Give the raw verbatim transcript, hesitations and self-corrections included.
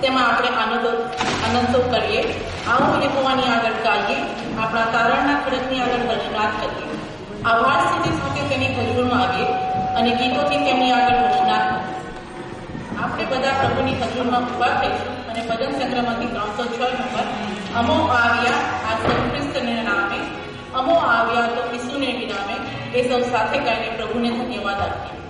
તેમાં આપણે આનંદો આનંદો કરીએ. આવો યહોવાની આગળ ગાઈએ, આપણા તારણના ખડકની આગળ હર્ષનાદ કરીએ. આભાર સ્થિતિ સાથે તેની હજુરમાં આવીએ અને ગીતોથી તેમની આગળ હર્ષનાદ કરીએ. આપણે બધા પ્રભુની હજુરમાં ઉભા થઈશું અને ભજન સંગ્રહમાંથી ત્રણસો છ નંબર અમો આવ્યા આ સૌ ખ્રિસ્તને નામે, અમો આવ્યા તો ઈસુને વિનામે, એ સૌ સાથે ગાઈને પ્રભુને ધન્યવાદ આપીએ.